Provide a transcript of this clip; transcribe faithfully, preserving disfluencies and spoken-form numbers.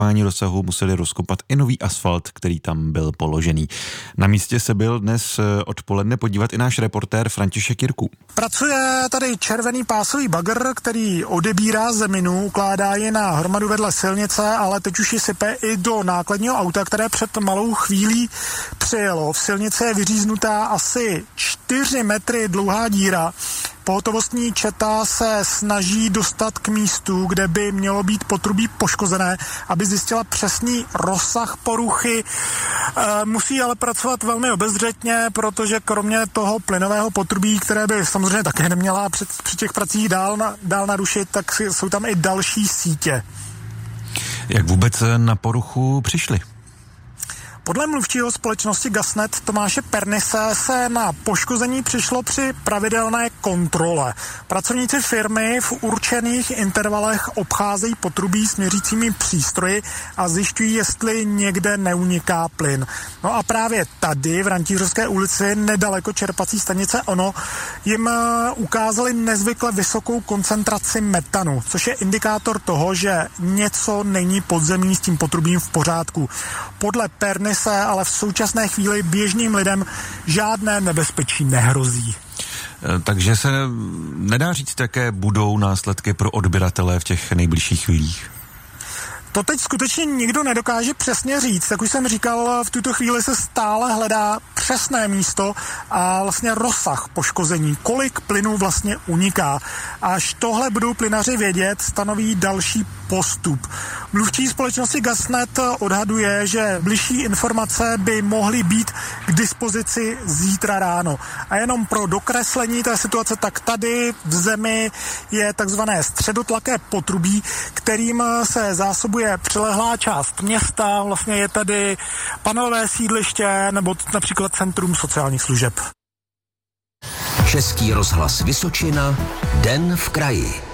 rozsahu museli rozkopat i nový asfalt, který tam byl položený. Na místě se byl dnes odpoledne podívat i náš reportér František Jirků. Pracuje tady červený pásový bagr, který odebírá zeminu, ukládá ji na hromadu vedle silnice, ale teď už ji sype i do nákladního auta, které před malou chvílí přijelo. V silnici je vyříznutá asi čtyři metry dlouhá díra. Pohotovostní četa se snaží dostat k místu, kde by mělo být potrubí poškozené, aby zjistila přesný rozsah poruchy. E, musí ale pracovat velmi obezřetně, protože kromě toho plynového potrubí, které by samozřejmě také neměla při, při těch pracích dál, na, dál narušit, tak jsou tam i další sítě. Jak vůbec na poruchu přišli? Podle mluvčího společnosti Gasnet Tomáše Pernise se na poškození přišlo při pravidelné kontrole. Pracovníci firmy v určených intervalech obcházejí potrubí s měřícími přístroji a zjišťují, jestli někde neuniká plyn. No a právě tady v Rantířovské ulici, nedaleko čerpací stanice Ono, jim ukázali nezvykle vysokou koncentraci metanu, což je indikátor toho, že něco není podzemní s tím potrubím v pořádku. Podle Pernise se ale v současné chvíli běžným lidem žádné nebezpečí nehrozí. Takže se nedá říct, jaké budou následky pro odběratele v těch nejbližších chvílích? To teď skutečně nikdo nedokáže přesně říct. Jak už jsem říkal, v tuto chvíli se stále hledá přesné místo a vlastně rozsah poškození, kolik plynu vlastně uniká. Až tohle budou plynaři vědět, stanoví další postup. Mluvčí společnosti Gasnet odhaduje, že bližší informace by mohly být k dispozici zítra ráno. A jenom pro dokreslení té situace, tak tady v zemi je takzvané středotlaké potrubí, kterým se zásobuje přilehlá část města, vlastně je tady panelové sídliště nebo například Centrum sociálních služeb. Český rozhlas Vysočina, Den v kraji.